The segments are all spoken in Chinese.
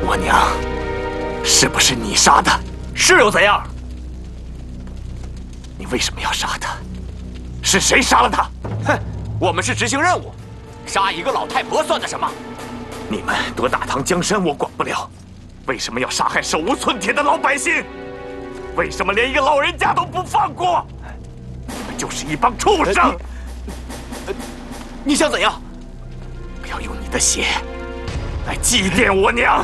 我娘是不是你杀的？ 是又怎样？ 你为什么要杀她？是谁杀了她？ 哼，我们是执行任务，杀一个老太婆算得什么？ 你们夺大唐江山我管不了，为什么要杀害手无寸铁的老百姓？为什么连一个老人家都不放过？你们就是一帮畜生！ 你想怎样？ 不要用你的血来祭奠我娘！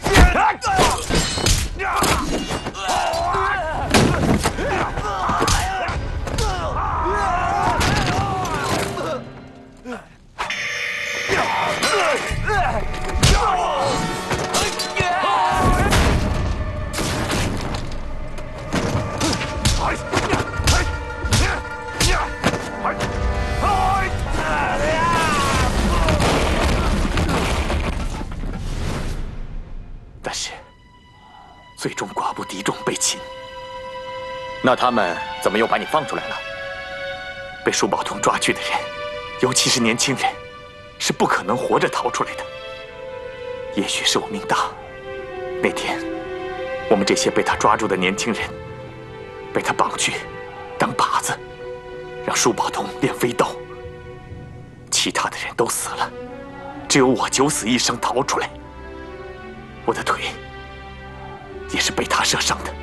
但是，最终寡不敌众，被擒。 那他们怎么又把你放出来了？ 被舒宝同抓去的人，尤其是年轻人，是不可能活着逃出来的。也许是我命大，那天我们这些被他抓住的年轻人，被他绑去当靶子，让舒宝同练飞刀。其他的人都死了，只有我九死一生逃出来。我的腿也是被他射伤的。